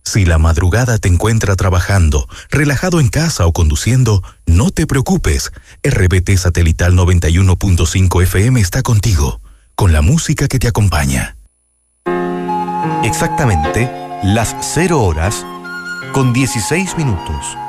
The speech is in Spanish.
Si la madrugada te encuentra trabajando, relajado en casa o conduciendo, no te preocupes. RBT Satelital 91.5 FM está contigo, con la música que te acompaña. Exactamente las 0 horas con 16 minutos.